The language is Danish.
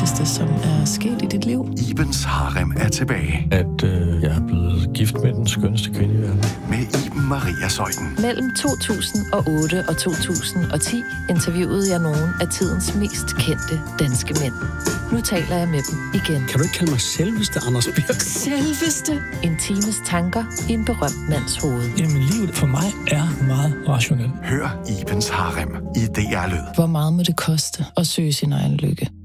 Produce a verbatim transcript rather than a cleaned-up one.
vigtigste, som er sket i dit liv? Ibens Harem er tilbage. At øh, jeg er blevet gift med den skønneste kvinde i verden. Med Iben Maria Zeuthen. Mellem to tusind og otte og to tusind og ti interviewede jeg nogle af tidens mest kendte danske mænd. Nu taler jeg med dem igen. Kan du ikke kalde mig selveste Anders Birk? Selveste? En times tanker i en berømt mands hoved. Jamen, livet for mig er meget rationelt. Hør Ibens Harem i D R Lyd. Hvor meget må det koste at søge sin egen lykke?